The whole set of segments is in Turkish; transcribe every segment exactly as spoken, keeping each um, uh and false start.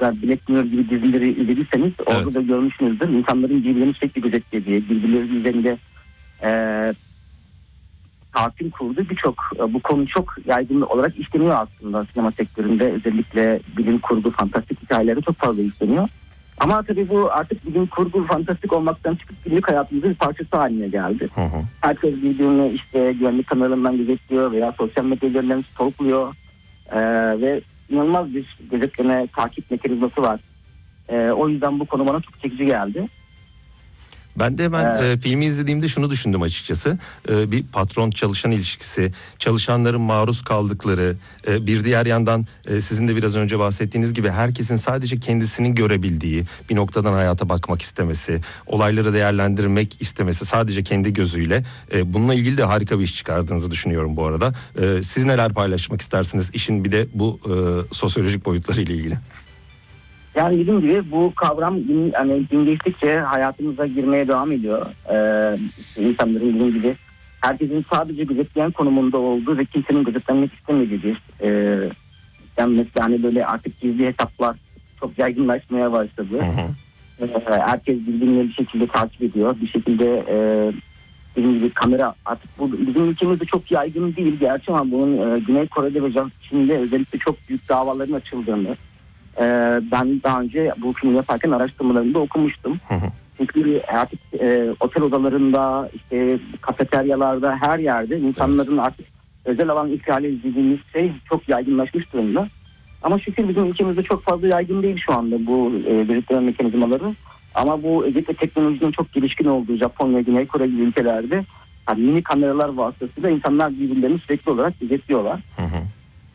mesela Black Mirror gibi dizileri izlediyseniz orada Evet. da görmüşsünüzdür. İnsanların birbirlerini sürekli gözetlediği, birbirleri üzerinde e, tatil kurduğu birçok bu konu çok yaygın olarak işleniyor aslında sinema sektöründe. Özellikle bilim kurgu, fantastik hikayeleri çok fazla işleniyor. Ama tabii bu artık bilim kurgu, fantastik olmaktan çıkıp günlük hayatımızın bir parçası haline geldi. Hı hı. Herkes birbirini işte güvenlik kameralarından gözetliyor veya sosyal medya üzerinden stalkluyor. Ee, ve inanılmaz bir gözetleme, takip mekanizması var. Ee, o yüzden bu konu bana çok çekici geldi. Ben de hemen Evet. e, filmi izlediğimde şunu düşündüm açıkçası. E, bir patron çalışan ilişkisi, çalışanların maruz kaldıkları, e, bir diğer yandan e, sizin de biraz önce bahsettiğiniz gibi herkesin sadece kendisini görebildiği bir noktadan hayata bakmak istemesi, olayları değerlendirmek istemesi sadece kendi gözüyle. E, bununla ilgili de harika bir iş çıkardığınızı düşünüyorum bu arada. E, siz neler paylaşmak istersiniz işin bir de bu e, sosyolojik boyutları ile ilgili? Yani dediğim gibi bu kavram gün, hani gün geçtikçe hayatımıza girmeye devam ediyor. Ee, işte insanların dediğim gibi herkesin sadece gözetleyen konumunda olduğu ve kimsenin gözetlenmek istemediği bir e, yani mesela hani böyle artık gizli hesaplar çok yaygınlaşmaya başladı. Hı hı. Ee, herkes birbirini bir şekilde takip ediyor. Bir şekilde e, dediğim gibi kamera artık bu bizim ülkemizde çok yaygın değil gerçi ama bunun e, Güney Kore'de ve Çin'de özellikle çok büyük davaların açıldığını Ee, ben daha önce bu filmi yaparken araştırmalarında okumuştum. Hı hı. Çünkü artık e, otel odalarında, işte kafeteryalarda, her yerde insanların artık özel alan ihlali izlediğimiz şey çok yaygınlaşmış durumda. Ama şükür bizim ülkemizde çok fazla yaygın değil şu anda bu e, gözetleme mekanizmaları. Ama bu özellikle teknolojinin çok gelişkin olduğu Japonya, Güney Kore gibi ülkelerde hani mini kameralar vasıtasıyla insanlar birbirlerini sürekli olarak gözetliyorlar. Hı hı.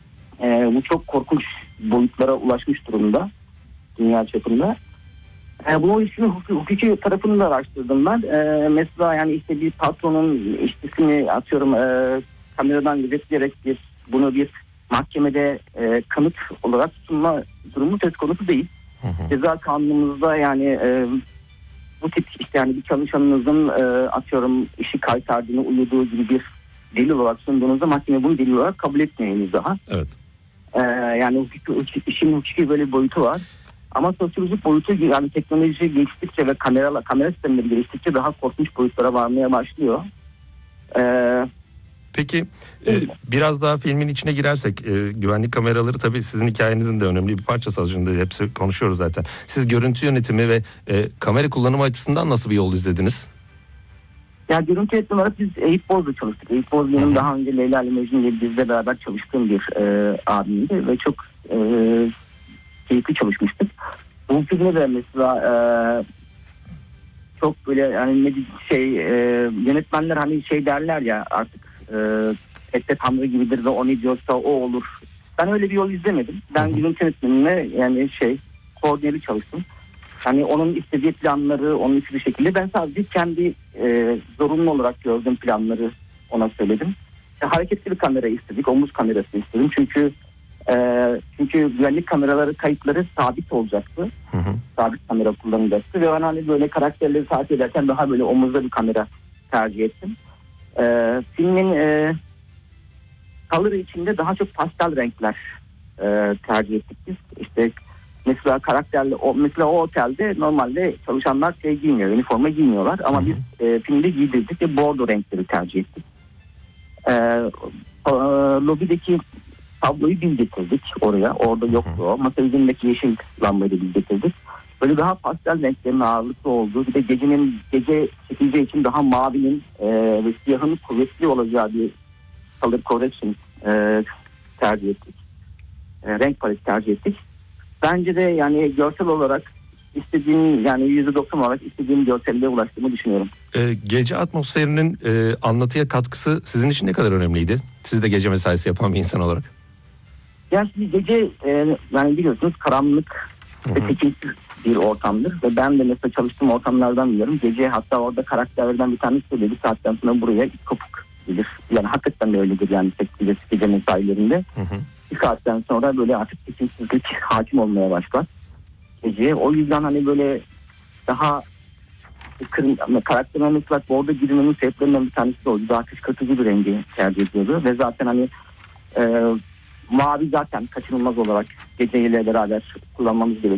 E, bu çok korkunç boyutlara ulaşmış durumda dünya çapında. E, bu işin huk- hukuki tarafını da araştırdım ben. E, mesela yani işte bir patronun işçisini atıyorum e, kameradan gözetleyerek bir bunu bir mahkemede e, kanıt olarak sunma durumu söz konusu değil. Hı hı. Ceza kanunumuzda yani e, bu tip işte yani bir çalışanınızın e, atıyorum işi kaytardığını uyuduğu gibi bir delil olarak sunduğunuzda mahkeme bunu delil olarak kabul etmiyor henüz daha. Evet. Ee, yani hukuki, işin hukuki böyle bir boyutu var. Ama sosyolojik boyutu yani teknoloji geliştikçe ve kamera, kamera sistemleri geliştikçe daha korkunç boyutlara varmaya başlıyor. Ee, Peki e, biraz daha filmin içine girersek e, güvenlik kameraları tabii sizin hikayenizin de önemli bir parçası, az önce hepsi konuşuyoruz zaten. Siz görüntü yönetimi ve e, kamera kullanımı açısından nasıl bir yol izlediniz? yani görüntü yönetimi olarak biz Eyüp Boz'la çalıştık. Eyüp Boz benim daha önce Leyla ile Mecnun diye bir dizide beraber çalıştığım bir e, abimdi ve çok e, keyifli çalışmıştık. Bu filmde de mesela e, çok böyle yani ne şey e, yönetmenler hani şey derler ya artık e, ette tanrı gibidir ve o ne diyorsa o olur. Ben öyle bir yol izlemedim. Ben görüntü yönetmenine yani şey koordineli çalıştım. Hani onun istediği planları onun istediği şekilde ben sadece kendi e, zorunlu olarak gördüğüm planları ona söyledim. E, hareketli bir kamera istedik, omuz kamerası istedim çünkü e, çünkü güvenlik kameraları kayıtları sabit olacaktı. Hı hı. Sabit kamera kullanılacaktı ve ben hani böyle karakterleri takip ederken daha böyle omuzda bir kamera tercih ettim. E, filmin e, color içinde daha çok pastel renkler e, tercih ettik biz. İşte mesela karakterli o mesela o otelde normalde çalışanlar şey giymiyor, üniforma giymiyorlar ama biz e, filmde giydirdik ve bordo renkleri tercih ettik. E, e, lobideki tabloyu biz getirdik oraya. Orada yoktu o. Masa üzerindeki yeşil lambayı da biz getirdik. Böyle daha pastel renklerin ağırlıklı olduğu, bir de gecenin gece çekileceği için daha mavinin e, ve siyahın kuvvetli olacağı bir color correction e, tercih ettik. E, renk paleti tercih ettik. Bence de yani görsel olarak istediğim yani yüzde doksan olarak istediğim görselliğe ulaştığımı düşünüyorum. E, gece atmosferinin e, anlatıya katkısı sizin için ne kadar önemliydi? Siz de gece mesaisi yapan bir insan olarak. Yani şimdi gece e, yani biliyorsunuz karanlık ve tekinsiz bir ortamdır ve ben de mesela çalıştığım ortamlardan biliyorum. Gece hatta orada karakterlerden bir tanesi söyledi, bir saatten sonra buraya kopuk gelir. Yani hakikaten de öyledir yani gece, gece mesailerinde. Hı hı. Bir saatten sonra böyle artık tekinsizlik hakim olmaya başlar gece. O yüzden hani böyle daha kırmızı karakterine mesela orada girmenin sebeplerinden bir tanesi de oldu. Daha kışkırtıcı bir rengi tercih ediyordu ve zaten hani e, mavi zaten kaçınılmaz olarak geceyle beraber kullanmamız gerekiyor.